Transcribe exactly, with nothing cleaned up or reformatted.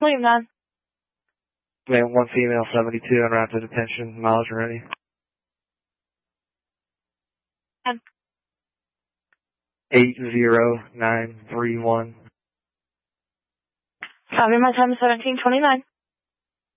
William nine. Man, one female, seventy-two, en route to detention. Mileage ready. ten. eight zero nine three one. Copy, my time is seventeen twenty-nine.